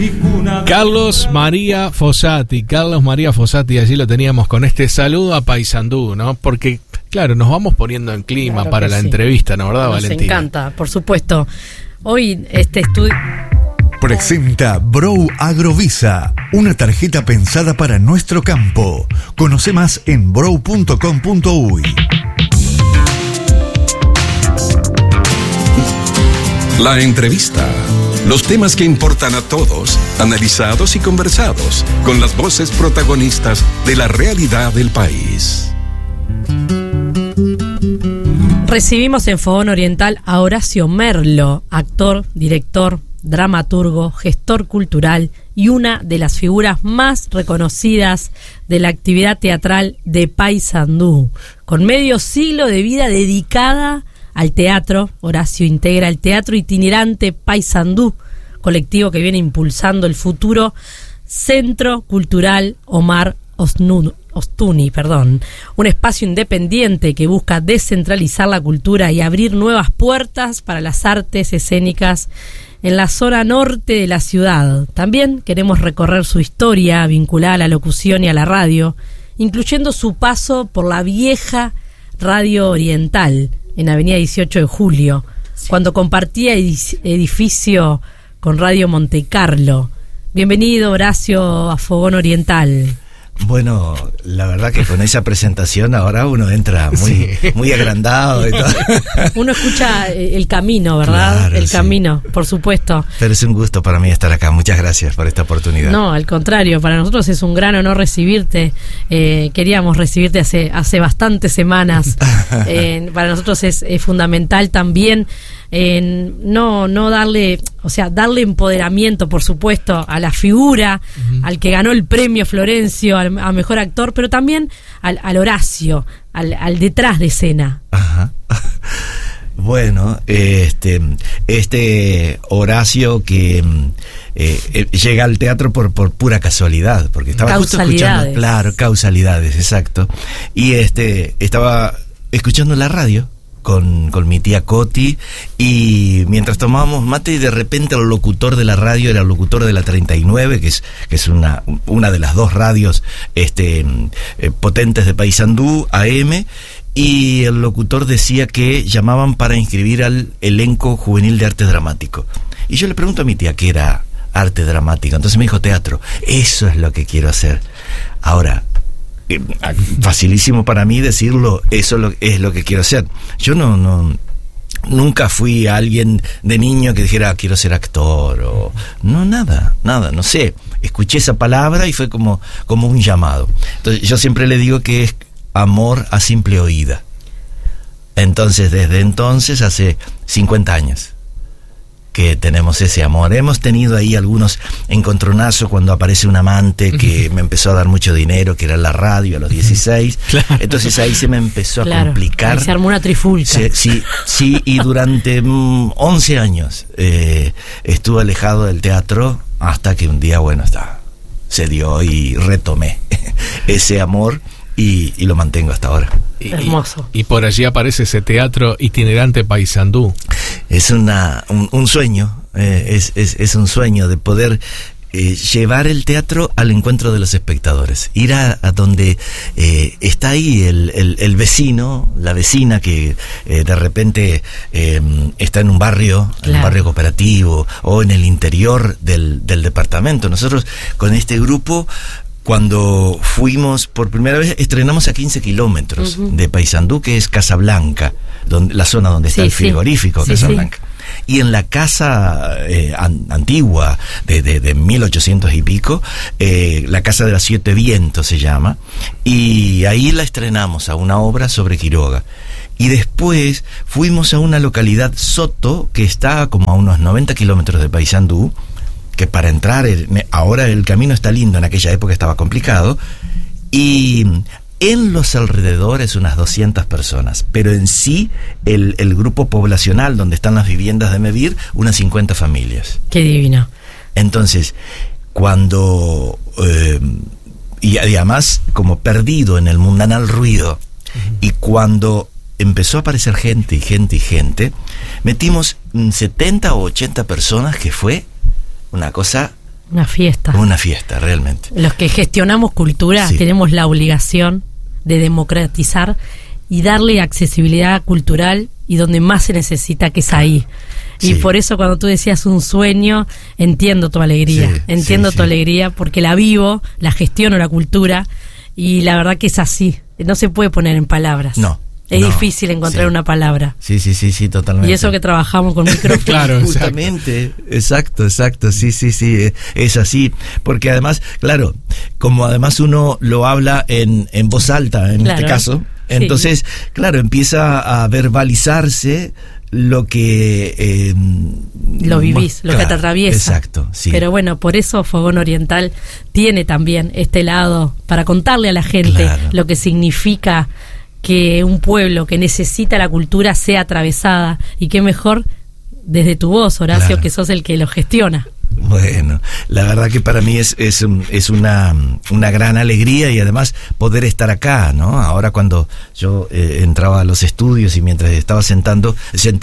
Carlos María Fossati, allí lo teníamos con este saludo a Paysandú, ¿no? Porque, claro, nos vamos poniendo en clima para la entrevista, ¿no, verdad, Valentina? Nos encanta, por supuesto. Hoy este estudio presenta Brow Agrovisa, una tarjeta pensada para nuestro campo. Conoce más en brow.com.uy. La entrevista. Los temas que importan a todos, analizados y conversados, con las voces protagonistas de la realidad del país. Recibimos en Fogón Oriental a Horacio Merlo, actor, director, dramaturgo, gestor cultural y una de las figuras más reconocidas de la actividad teatral de Paysandú. Con medio siglo de vida dedicada al teatro, Horacio integra el teatro itinerante Paysandú, colectivo que viene impulsando el futuro Centro Cultural Omar Ostuni, un espacio independiente que busca descentralizar la cultura y abrir nuevas puertas para las artes escénicas en la zona norte de la ciudad. También queremos recorrer su historia vinculada a la locución y a la radio, incluyendo su paso por la vieja Radio Oriental en Avenida 18 de Julio, cuando compartía edificio con Radio Montecarlo. Bienvenido, Horacio, a Fogón Oriental. Bueno, la verdad que con esa presentación ahora uno entra muy agrandado y todo. Uno escucha el camino, ¿verdad? Claro, el camino, por supuesto. Pero es un gusto para mí estar acá. Muchas gracias por esta oportunidad. No, al contrario, para nosotros es un gran honor recibirte. Queríamos recibirte hace bastantes semanas. Para nosotros es fundamental también no darle, darle empoderamiento, por supuesto, a la figura, al que ganó el premio Florencio a mejor actor, pero también al Horacio, al detrás de escena. Ajá. Bueno, este Horacio que llega al teatro por pura casualidad, porque estaba justo escuchando, claro, causalidades, exacto, y estaba escuchando la radio con mi tía Coti, y mientras tomábamos mate, y de repente el locutor de la radio era el locutor de la 39, que es una de las dos radios potentes de Paysandú, AM, y el locutor decía que llamaban para inscribir al elenco juvenil de arte dramático. Y yo le pregunto a mi tía qué era arte dramático, entonces me dijo teatro. Eso es lo que quiero hacer. Ahora, facilísimo para mí decirlo, eso es lo que quiero hacer. Yo nunca fui alguien de niño que dijera quiero ser actor, o nada, no sé, escuché esa palabra y fue como un llamado. Entonces yo siempre le digo que es amor a simple oída. Entonces desde entonces, hace 50 años que tenemos ese amor. Hemos tenido ahí algunos encontronazos cuando aparece un amante que me empezó a dar mucho dinero, que era la radio a los 16. Claro. Entonces ahí se me empezó a complicar. Ahí se armó una trifulca. Sí, y durante 11 años estuve alejado del teatro hasta que un día, se dio y retomé ese amor y lo mantengo hasta ahora. Hermoso. Y por allí aparece ese teatro itinerante Paysandú. Es un sueño, es un sueño de poder llevar el teatro al encuentro de los espectadores, ir a donde está ahí el vecino, la vecina que de repente está en un barrio, en un barrio cooperativo o en el interior del departamento. Nosotros con este grupo, cuando fuimos por primera vez, estrenamos a 15 kilómetros de Paysandú, que es Casablanca, la zona donde está el frigorífico Casablanca. Y en la casa antigua de 1800 y pico, la Casa de los Siete Vientos se llama, y ahí la estrenamos a una obra sobre Quiroga. Y después fuimos a una localidad, Soto, que está como a unos 90 kilómetros de Paysandú, que para entrar, ahora el camino está lindo, en aquella época estaba complicado, y en los alrededores unas 200 personas, pero en sí el grupo poblacional donde están las viviendas de Mevir, unas 50 familias. Qué divino. Entonces, cuando y además como perdido en el mundanal ruido, y cuando empezó a aparecer gente, metimos 70 o 80 personas, que fue una cosa Una fiesta. Una fiesta, realmente. Los que gestionamos cultura tenemos la obligación de democratizar y darle accesibilidad cultural y donde más se necesita, que es ahí. Y por eso cuando tú decías un sueño, entiendo tu alegría, tu alegría, porque la vivo, la gestiono la cultura, y la verdad que es así, no se puede poner en palabras. Es difícil encontrar una palabra. Sí, totalmente. Y eso que trabajamos con micrófono. Claro, justamente, exacto, sí, es así. Porque además, claro, como además uno lo habla en voz alta, en este caso, entonces, claro, empieza a verbalizarse lo que lo vivís, lo que te atraviesa. Exacto, sí. Pero bueno, por eso Fogón Oriental tiene también este lado para contarle a la gente lo que significa que un pueblo que necesita la cultura sea atravesada, y qué mejor desde tu voz, Horacio, que sos el que lo gestiona. Bueno, la verdad que para mí es una gran alegría, y además poder estar acá, ¿no? Ahora cuando yo entraba a los estudios y mientras estaba sentado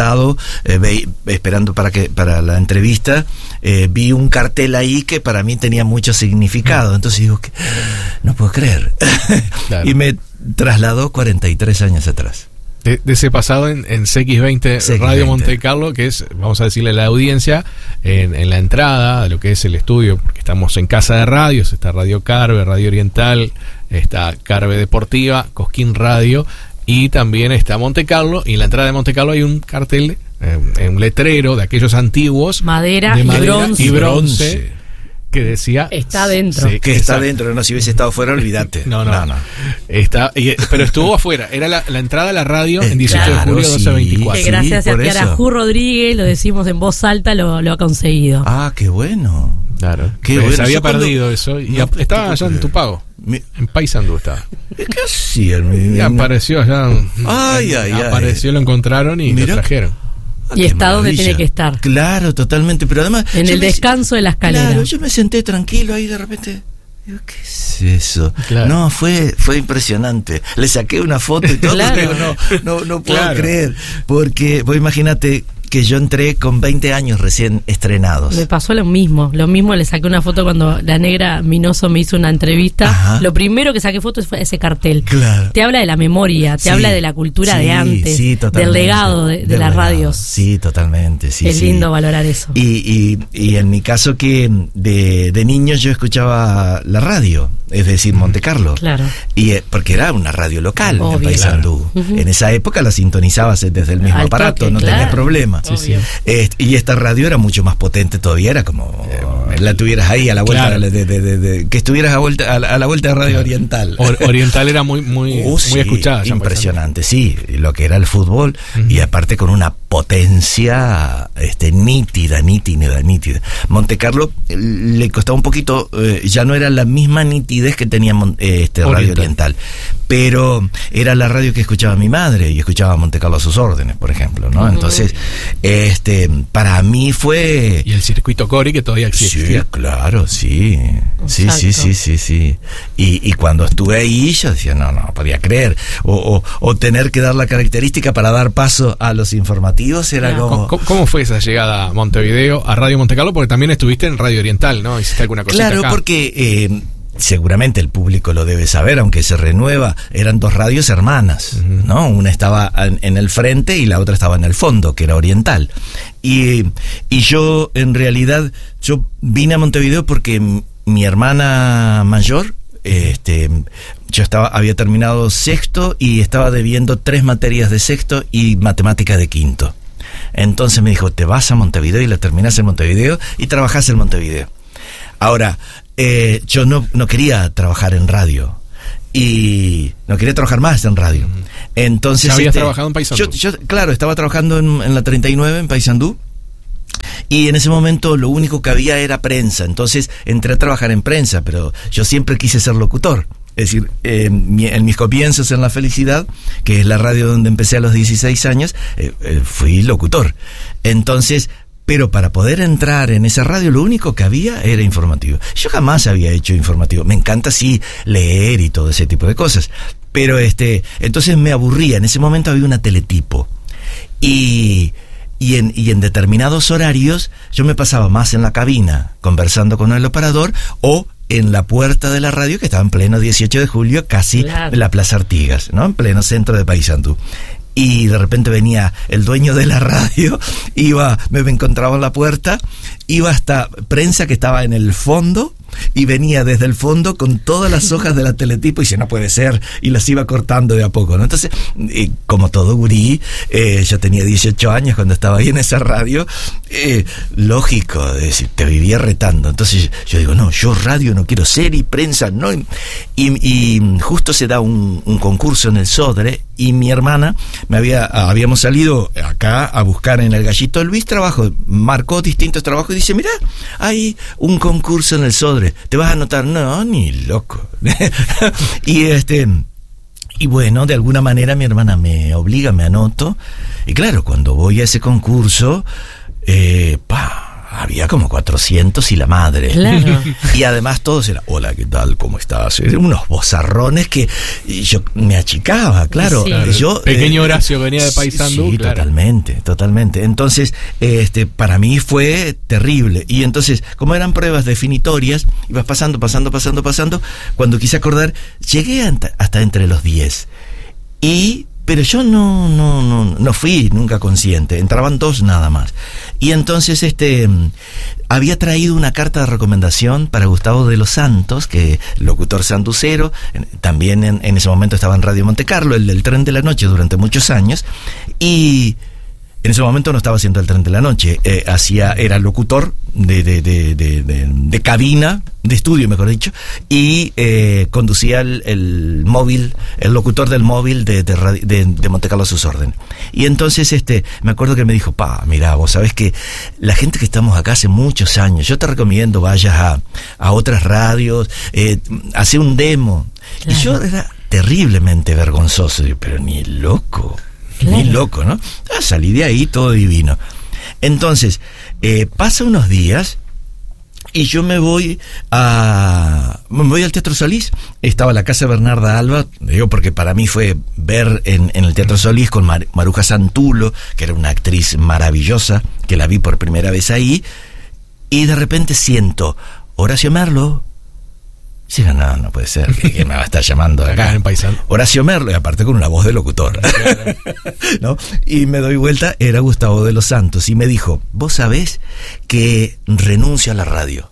esperando para la entrevista, vi un cartel ahí que para mí tenía mucho significado. Entonces digo, no puedo creer. Y me trasladó 43 años atrás. De ese pasado en CX20 Radio Monte Carlo, que es, vamos a decirle a la audiencia, en la entrada de lo que es el estudio, porque estamos en casa de radios, está Radio Carve, Radio Oriental, está Carve Deportiva, Cosquín Radio, y también está Monte Carlo, y en la entrada de Monte Carlo hay un cartel, un letrero de aquellos antiguos, madera y bronce. Que decía está dentro. Que está dentro, no, si hubiese estado fuera, olvídate. No. Pero estuvo afuera, era la entrada a la radio en 18 de julio de 1224. Que gracias a Tiarajú Rodríguez, lo decimos en voz alta, lo ha conseguido. Ah, qué bueno. Claro, qué bueno. Se había perdido eso y estaba allá en Tupago. En Paysandú estaba. ¿Qué hacía? Y apareció allá. Apareció, lo encontraron y lo trajeron. Y está donde tiene que estar. Claro, totalmente. Pero además, en el descanso de la escalera. Claro, yo me senté tranquilo ahí, de repente digo, ¿qué es eso? Claro. No, fue impresionante. Le saqué una foto y todo. Claro. No puedo creer. Porque vos imagínate que yo entré con 20 años recién estrenados. Me pasó lo mismo, le saqué una foto cuando la negra Minoso me hizo una entrevista. Ajá. Lo primero que saqué fotos fue ese cartel. Claro. Te habla de la memoria, te habla de la cultura de antes, del legado de las radios. Sí, totalmente. Sí, es lindo valorar eso. Y en mi caso, que de niño yo escuchaba la radio, es decir, Monte Carlo. Claro. Y porque era una radio local en Paysandú. Claro. En esa época la sintonizabas desde el mismo aparato, no tenías problema. Sí. Y esta radio era mucho más potente todavía, era como la tuvieras ahí a la vuelta, que estuvieras a la vuelta de Radio Oriental. Oriental era muy escuchada. Impresionante, sí, lo que era el fútbol, y aparte con una potencia nítida. Monte Carlo le costaba un poquito, ya no era la misma nitidez que tenía Radio Oriental, pero era la radio que escuchaba mi madre, y escuchaba a Monte Carlo a sus órdenes, por ejemplo, ¿no? Entonces, para mí fue... Y el circuito Cori, que todavía existe. Sí, claro, sí. Y cuando estuve ahí, yo decía, no podía creer. O tener que dar la característica para dar paso a los informativos era como... ¿Cómo fue esa llegada a Montevideo, a Radio Monte Carlo? Porque también estuviste en Radio Oriental, ¿no? ¿Hiciste alguna cosita acá? Claro, porque... seguramente el público lo debe saber, aunque se renueva, eran dos radios hermanas, ¿no? Una estaba en el frente y la otra estaba en el fondo, que era Oriental. Y yo, en realidad, yo vine a Montevideo porque mi hermana mayor, yo había terminado sexto y estaba debiendo 3 materias de sexto y matemáticas de quinto. Entonces me dijo, te vas a Montevideo y la terminás en Montevideo y trabajás en Montevideo. Ahora, yo no quería trabajar en radio y no quería trabajar más en radio. Entonces, ¿habías trabajado en Paysandú? Yo, claro, estaba trabajando en la 39 en Paysandú, y en ese momento lo único que había era prensa. Entonces entré a trabajar en prensa, pero yo siempre quise ser locutor. Es decir, en mis comienzos en La Felicidad, que es la radio donde empecé a los 16 años, fui locutor. Entonces... pero para poder entrar en esa radio lo único que había era informativo. Yo jamás había hecho informativo. Me encanta sí leer y todo ese tipo de cosas. Pero entonces me aburría. En ese momento había una teletipo. Y y en determinados horarios yo me pasaba más en la cabina conversando con el operador o en la puerta de la radio, que estaba en pleno 18 de julio, casi en la Plaza Artigas, ¿no? En pleno centro de Paysandú. Y de repente venía el dueño de la radio, me encontraba en la puerta, iba hasta prensa que estaba en el fondo, y venía desde el fondo con todas las hojas de la teletipo y dice, no puede ser, y las iba cortando de a poco, ¿no? Entonces, como todo gurí, yo tenía 18 años cuando estaba ahí en esa radio, lógico, te vivía retando. Entonces yo digo, no, yo radio no quiero ser, y prensa no, y justo se da un concurso en el Sodre, y mi hermana habíamos salido acá a buscar en el Gallito Luis trabajo, marcó distintos trabajos y dice, mira, hay un concurso en el Sodre, ¿te vas a anotar? No, ni loco. Y bueno, de alguna manera mi hermana me obliga, me anoto, y claro, cuando voy a ese concurso, había como 400 y la madre. Claro. Y además todos eran, hola, ¿qué tal? ¿Cómo estás? Eran unos vozarrones que yo me achicaba, claro. Sí. Yo, pequeño Horacio venía de Paysandú. Sí, claro. Totalmente. Entonces, para mí fue terrible. Y entonces, como eran pruebas definitorias, ibas pasando. Cuando quise acordar, llegué hasta entre los 10. Pero yo no fui nunca consciente, entraban 2 nada más. Y entonces había traído una carta de recomendación para Gustavo de los Santos, que locutor sanducero, también en ese momento estaba en Radio Montecarlo, el Tren de la Noche durante muchos años, y en ese momento no estaba haciendo el Tren de la Noche, era locutor de cabina, de estudio mejor dicho, y conducía el móvil, el locutor del móvil de Montecarlo a sus órdenes. Y entonces me acuerdo que me dijo, mira, vos sabés que la gente que estamos acá hace muchos años, yo te recomiendo vayas a otras radios, hace un demo. Claro. Y yo era terriblemente vergonzoso, pero ni loco. Claro. Ni loco, ¿no? Salí de ahí todo divino. Entonces, pasa unos días y yo me voy al Teatro Solís. Estaba la casa de Bernarda Alba, digo porque para mí fue ver en el Teatro Solís con Maruja Santulo, que era una actriz maravillosa, que la vi por primera vez ahí, y de repente siento, Horacio Merlo. Sí, no puede ser, que me va a estar llamando acá en Paysandú. Horacio Merlo, y aparte con una voz de locutor. ¿No? Y me doy vuelta, era Gustavo de los Santos, y me dijo, vos sabés que renuncio a la radio.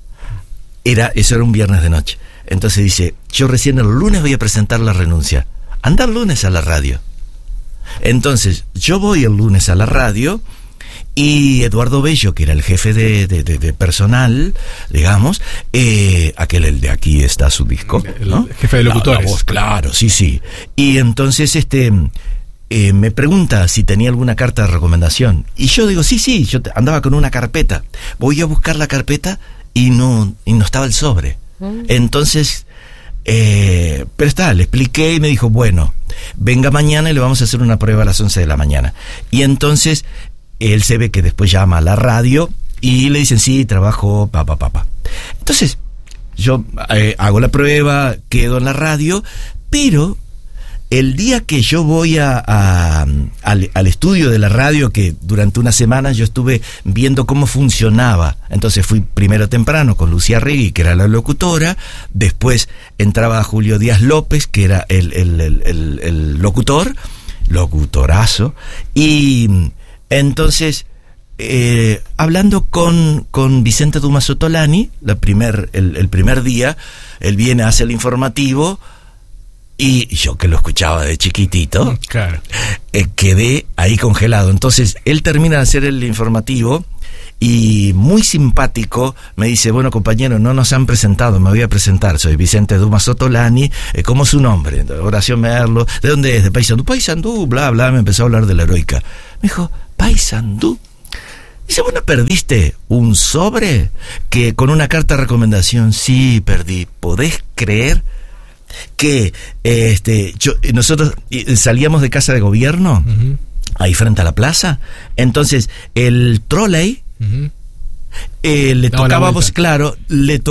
Eso era un viernes de noche. Entonces dice, yo recién el lunes voy a presentar la renuncia. Anda el lunes a la radio. Entonces, yo voy el lunes a la radio, y Eduardo Bello, que era el jefe de personal, digamos, aquel, el de Aquí está su disco, ¿no? El jefe de locutores. La voz, claro, sí. Y entonces me pregunta si tenía alguna carta de recomendación. Y yo digo, sí, yo andaba con una carpeta. Voy a buscar la carpeta y no estaba el sobre. Entonces, pero le expliqué y me dijo, bueno, venga mañana y le vamos a hacer una prueba a las 11 de la mañana. Y entonces él se ve que después llama a la radio y le dicen, sí, trabajo, Entonces, yo hago la prueba, quedo en la radio, pero el día que yo voy al estudio de la radio, que durante una semana yo estuve viendo cómo funcionaba, entonces fui primero temprano con Lucía Regui, que era la locutora, después entraba Julio Díaz López, que era el locutorazo, y entonces, hablando con Vicente Dumas Ottolani, el primer día, él viene, hace el informativo, y yo que lo escuchaba de chiquitito, claro, quedé ahí congelado. Entonces, él termina de hacer el informativo, y muy simpático me dice, bueno, compañero, no nos han presentado, me voy a presentar, soy Vicente Dumas Ottolani, ¿cómo es su nombre? Horacio Merlo. ¿De dónde es? De Paysandú, bla, me empezó a hablar de la Heroica. Me dijo, Paysandú. Dice, bueno, ¿perdiste un sobre que con una carta de recomendación? Sí, perdí. ¿Podés creer que nosotros salíamos de Casa de Gobierno, ahí frente a la plaza? Entonces, el trolley le tocaba, claro, le tocó